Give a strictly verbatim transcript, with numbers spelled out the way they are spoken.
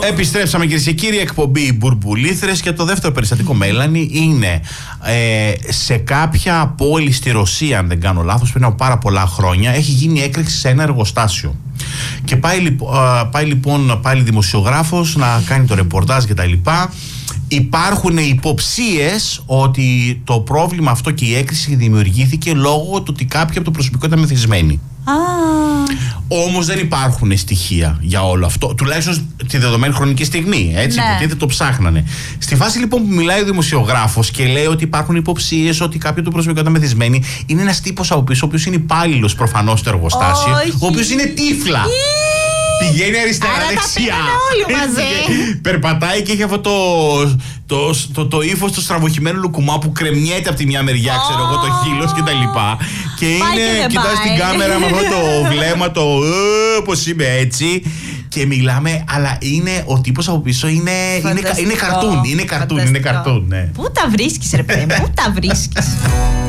Επιστρέψαμε, κυρίες και κύριοι, εκπομπή Μπουρμπουλήθρες, και το δεύτερο περιστατικό, Μέλανη, είναι ε, σε κάποια πόλη στη Ρωσία, αν δεν κάνω λάθος, πριν από πάρα πολλά χρόνια, έχει γίνει έκρηξη σε ένα εργοστάσιο. Και πάει, λοιπόν, πάει λοιπόν πάλι δημοσιογράφος να κάνει το ρεπορτάζ και τα λοιπά. Υπάρχουν υποψίες ότι το πρόβλημα αυτό και η έκρηξη δημιουργήθηκε λόγω του ότι κάποιοι από το προσωπικό ήταν μεθυσμένοι. Ah. Όμως δεν υπάρχουν στοιχεία για όλο αυτό, τουλάχιστον τη δεδομένη χρονική στιγμή. Έτσι, ναι. Γιατί δεν το ψάχνανε. Στη φάση λοιπόν που μιλάει ο δημοσιογράφος και λέει ότι υπάρχουν υποψίες ότι κάποιοι από το προσωπικό ήταν μεθυσμένοι, είναι ένας τύπος από πίσω, ο οποίος είναι υπάλληλος προφανώς στο εργοστάσιο, oh, ο οποίος είναι τύφλα. Πηγαίνει αριστερά-δεξιά. Όλοι μαζί. Περπατάει και έχει αυτό το, το, το, το ύφος του στραβοχημένου λουκουμά που κρεμιέται από τη μια μεριά, oh. ξέρω εγώ, το χείλος και τα λοιπά. Και είναι, κοιτάει στην κάμερα με αυτό το βλέμμα, το ε, πώς είμαι έτσι. Και μιλάμε, αλλά είναι, ο τύπος από πίσω είναι, είναι, είναι καρτούν. Είναι καρτούν, είναι καρτούν, ναι. Πού τα βρίσκεις, ρε παιδί μου, πού τα βρίσκεις.